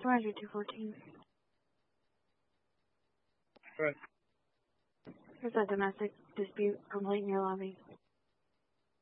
Roger, 214. Right. There's a domestic dispute complaint in your lobby.